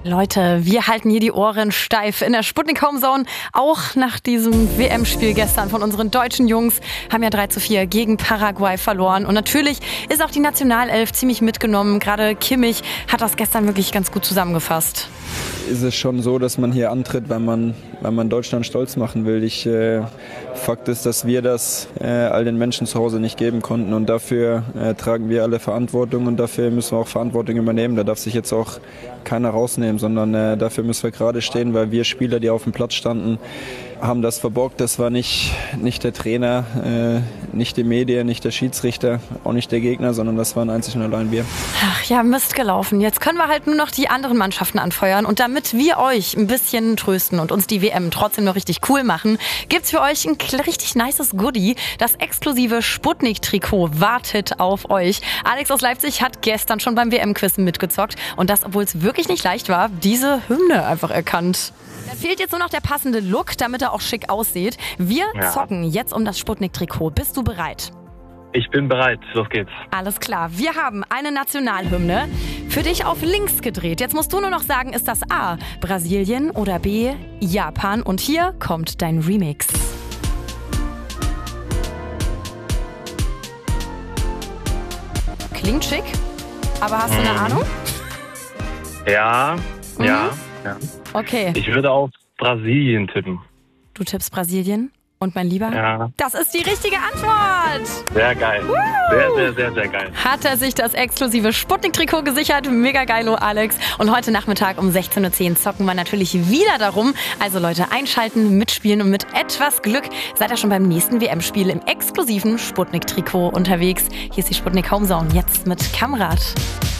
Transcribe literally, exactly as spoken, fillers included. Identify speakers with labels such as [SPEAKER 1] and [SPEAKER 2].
[SPEAKER 1] Leute, wir halten hier die Ohren steif in der Sputnik Home Zone. Auch nach diesem W M-Spiel gestern von unseren deutschen Jungs haben ja drei zu vier gegen Paraguay verloren. Und natürlich ist auch die Nationalelf ziemlich mitgenommen. Gerade Kimmich hat das gestern wirklich ganz gut zusammengefasst.
[SPEAKER 2] Ist es schon so, dass man hier antritt, wenn man, wenn man Deutschland stolz machen will. Ich, äh, Fakt ist, dass wir das äh, all den Menschen zu Hause nicht geben konnten und dafür äh, tragen wir alle Verantwortung und dafür müssen wir auch Verantwortung übernehmen. Da darf sich jetzt auch keiner rausnehmen, sondern äh, dafür müssen wir gerade stehen, weil wir Spieler, die auf dem Platz standen, haben das verbockt. Das war nicht, nicht der Trainer, äh, nicht die Medien, nicht der Schiedsrichter, auch nicht der Gegner, sondern das waren einzig und allein wir.
[SPEAKER 1] Ach ja, Mist gelaufen. Jetzt können wir halt nur noch die anderen Mannschaften anfeuern. Und damit wir euch ein bisschen trösten und uns die W M trotzdem noch richtig cool machen, gibt's für euch ein richtig nices Goodie. Das exklusive Sputnik-Trikot wartet auf euch. Alex aus Leipzig hat gestern schon beim W M-Quiz mitgezockt. Und das, obwohl es wirklich nicht leicht war, diese Hymne einfach erkannt. Da fehlt jetzt nur noch der passende Look, damit er auch schick aussieht. Wir
[SPEAKER 3] Ja.
[SPEAKER 1] zocken jetzt um das Sputnik-Trikot. Bist du bereit?
[SPEAKER 3] Ich bin bereit, los geht's.
[SPEAKER 1] Alles klar, wir haben eine Nationalhymne für dich auf links gedreht. Jetzt musst du nur noch sagen, ist das A, Brasilien oder B, Japan? Und hier kommt dein Remix. Klingt schick, aber hast du eine
[SPEAKER 3] Mhm.
[SPEAKER 1] Ahnung?
[SPEAKER 3] Ja,
[SPEAKER 1] Mhm.
[SPEAKER 3] ja, ja.
[SPEAKER 1] Okay,
[SPEAKER 3] Ich würde auf Brasilien tippen.
[SPEAKER 1] du tippst Brasilien. Und mein Lieber,
[SPEAKER 3] Ja,
[SPEAKER 1] das ist die richtige Antwort.
[SPEAKER 3] sehr geil. Sehr, sehr, sehr, sehr geil.
[SPEAKER 1] Hat er sich das exklusive Sputnik-Trikot gesichert. Mega geilo, Alex. Und heute Nachmittag um sechzehn Uhr zehn zocken wir natürlich wieder darum. Also Leute, einschalten, mitspielen und mit etwas Glück seid ihr schon beim nächsten W M-Spiel im exklusiven Sputnik-Trikot unterwegs. Hier ist die Sputnik Home Zone, jetzt mit Kamrat.